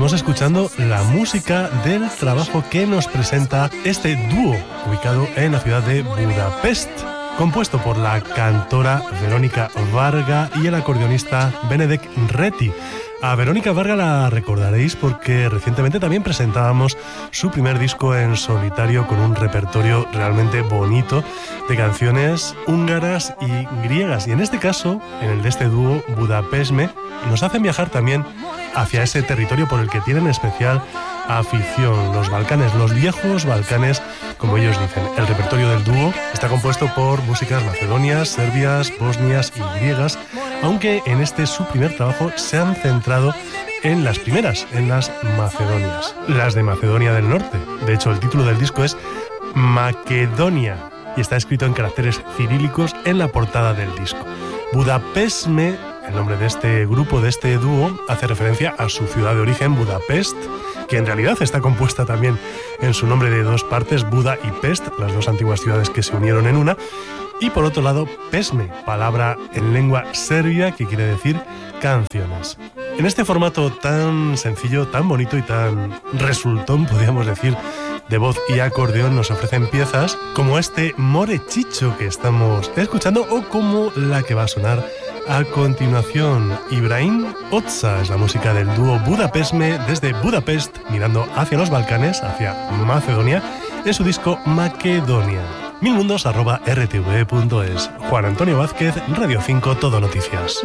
Estamos escuchando la música del trabajo que nos presenta este dúo ubicado en la ciudad de Budapest, compuesto por la cantora Verónica Varga y el acordeonista Benedek Reti. A Verónica Varga la recordaréis porque recientemente también presentábamos su primer disco en solitario con un repertorio realmente bonito de canciones húngaras y griegas. Y en este caso, en el de este dúo, Budapestme, nos hacen viajar también hacia ese territorio por el que tienen especial afición, los Balcanes, los viejos Balcanes, como ellos dicen. El repertorio del dúo está compuesto por músicas macedonias, serbias, bosnias y griegas, aunque en este su primer trabajo se han centrado en las primeras, en las macedonias, las de Macedonia del Norte. De hecho, el título del disco es Makedonia y está escrito en caracteres cirílicos en la portada del disco. Budapestme, el nombre de este grupo, de este dúo, hace referencia a su ciudad de origen, Budapest, que en realidad está compuesta también en su nombre de dos partes, Buda y Pest, las dos antiguas ciudades que se unieron en una. Y por otro lado, pesme, palabra en lengua serbia que quiere decir canciones. En este formato tan sencillo, tan bonito y tan resultón, podríamos decir, de voz y acordeón, nos ofrecen piezas como este More Chicho que estamos escuchando o como la que va a sonar a continuación. Ibrahim Otsa es la música del dúo Budapestme desde Budapest, mirando hacia los Balcanes, hacia Macedonia, en su disco Makedonia. milmundos@rtve.es. Juan Antonio Vázquez, Radio 5 Todo Noticias.